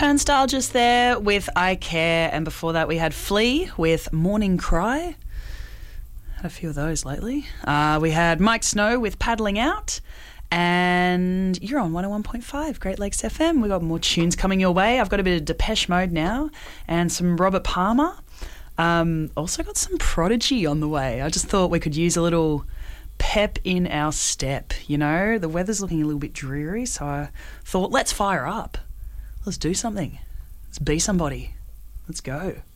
Turnstile just there with I Care, and before that we had Flea with Morning Cry. Had a few of those lately. We had Mike Snow with Paddling Out, and you're on 101.5 Great Lakes FM. We've got more tunes coming your way. I've got a bit of Depeche Mode now and some Robert Palmer. Also got some Prodigy on the way. I just thought we could use a little pep in our step. You know, the weather's looking a little bit dreary, so I thought, let's fire up. Let's do something. Let's be somebody. Let's go.